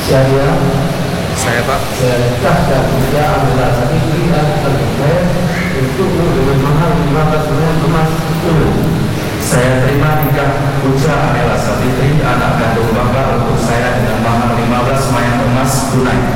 Saya Pak. Sah dan tidak adalah tadi pilihan terbaik untuk dengan mahal 15 emas tunai. Saya terima nikah Puja Amela Savitri, anak kandung Bapak, untuk saya dengan mahar 15 mayang emas tunai.